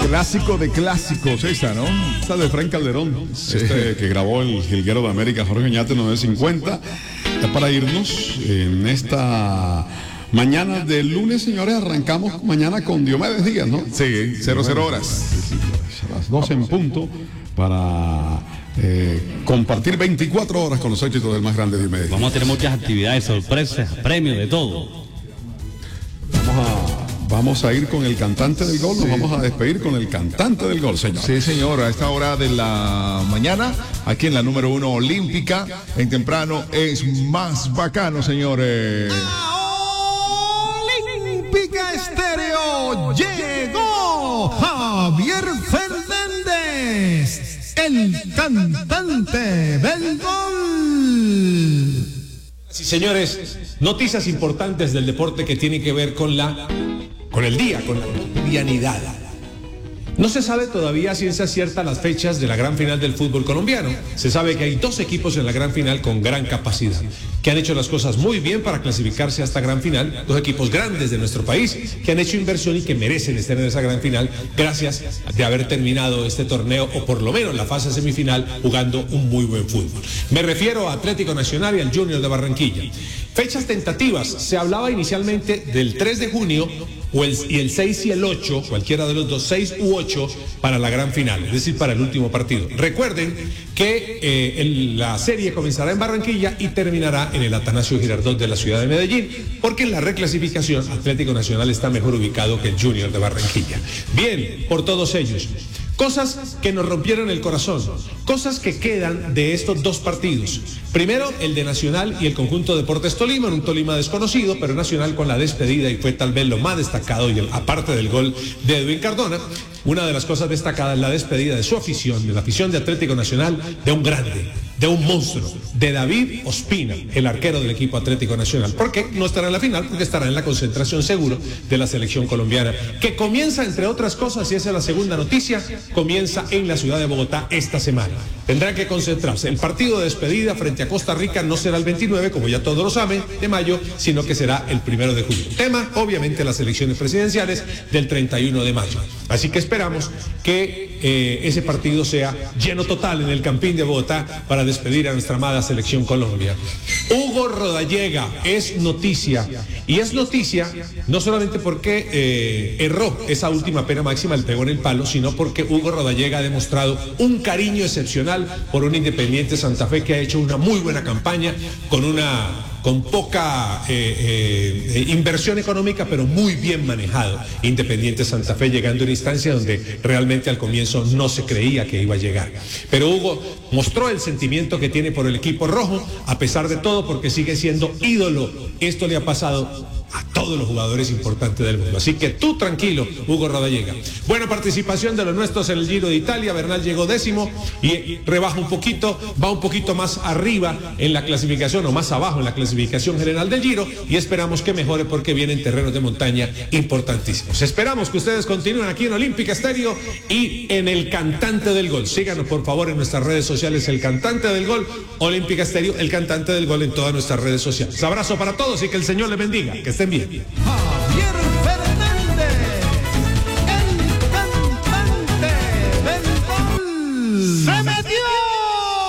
Clásico de clásicos, esa, ¿no? Esa de Frank Calderón, sí. Que grabó el jilguero de América, Jorge Oñate, 950. Ya para irnos en esta mañana de lunes, señores, arrancamos mañana con Diomedes Díaz, ¿no? Sí, 00 horas. A las 12 en punto para compartir 24 horas con los éxitos del más grande Diomedes. Vamos a tener muchas actividades, sorpresas, premios, de todo. Vamos a ir con el cantante del gol, nos vamos a despedir con el cantante del gol, señor. Sí, señor, a esta hora de la mañana, aquí en la número 1 olímpica, en temprano es más bacano, señores. Olímpica Estéreo, llegó Javier Fernández, el cantante del gol. Sí, señores, noticias importantes del deporte que tienen que ver con el día, con la cotidianidad. No se sabe todavía a ciencia cierta las fechas de la gran final del fútbol colombiano. Se sabe que hay 2 equipos en la gran final con gran capacidad, que han hecho las cosas muy bien para clasificarse a esta gran final. 2 equipos grandes de nuestro país que han hecho inversión y que merecen estar en esa gran final gracias de haber terminado este torneo, o por lo menos la fase semifinal, jugando un muy buen fútbol. Me refiero a Atlético Nacional y al Junior de Barranquilla. Fechas tentativas. Se hablaba inicialmente del 3 de junio y el 6 y el 8, cualquiera de los dos, 6 u 8, para la gran final, es decir, para el último partido. Recuerden que la serie comenzará en Barranquilla y terminará en el Atanasio Girardot de la ciudad de Medellín, porque en la reclasificación Atlético Nacional está mejor ubicado que el Junior de Barranquilla. Bien, por todos ellos. Cosas que nos rompieron el corazón, cosas que quedan de estos 2 partidos. Primero, el de Nacional y el conjunto Deportes Tolima, en un Tolima desconocido, pero Nacional con la despedida, y fue tal vez lo más destacado, y aparte del gol de Edwin Cardona, una de las cosas destacadas es la despedida de su afición, de la afición de Atlético Nacional, de un grande, de un monstruo, de David Ospina, el arquero del equipo Atlético Nacional. ¿Por qué no estará en la final? Porque estará en la concentración seguro de la selección colombiana, que comienza, entre otras cosas, y esa es la segunda noticia, comienza en la ciudad de Bogotá esta semana. Tendrán que concentrarse. El partido de despedida frente a Costa Rica no será el 29, como ya todos lo saben, de mayo, sino que será el 1 de julio. Tema, obviamente, las elecciones presidenciales del 31 de mayo. Así que esperamos que ese partido sea lleno total en el Campín de Bogotá para despedir a nuestra amada selección Colombia. Hugo Rodallega es noticia, y es noticia no solamente porque erró esa última pena máxima, el pegó en el palo, sino porque Hugo Rodallega ha demostrado un cariño excepcional por un Independiente Santa Fe que ha hecho una muy buena campaña con poca inversión económica, pero muy bien manejado. Independiente Santa Fe llegando a una instancia donde realmente al comienzo no se creía que iba a llegar. Pero Hugo mostró el sentimiento que tiene por el equipo rojo, a pesar de todo, porque sigue siendo ídolo. Esto le ha pasado a todos los jugadores importantes del mundo. Así que tú tranquilo, Hugo Rodallega. Buena participación de los nuestros en el Giro de Italia. Bernal llegó 10º y rebaja un poquito, va un poquito más arriba en la clasificación, o más abajo en la clasificación general del Giro, y esperamos que mejore porque vienen terrenos de montaña importantísimos. Esperamos que ustedes continúen aquí en Olímpica Estéreo y en El Cantante del Gol. Síganos por favor en nuestras redes sociales, El Cantante del Gol, Olímpica Estéreo, El Cantante del Gol, en todas nuestras redes sociales. Abrazo para todos y que el Señor les bendiga. Que estén bien. Javier